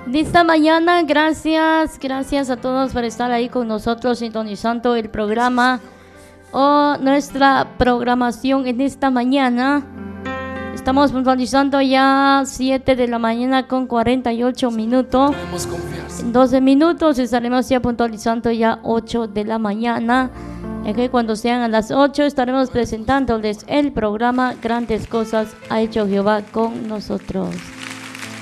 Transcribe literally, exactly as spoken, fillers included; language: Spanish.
De esta mañana, gracias, gracias a todos por estar ahí con nosotros sintonizando el programa o nuestra programación en esta mañana. Estamos puntualizando ya siete de la mañana con cuarenta y ocho minutos. En doce minutos estaremos ya puntualizando ya ocho de la mañana. Es que cuando sean a las ocho estaremos presentándoles el programa Grandes Cosas ha hecho Jehová con nosotros.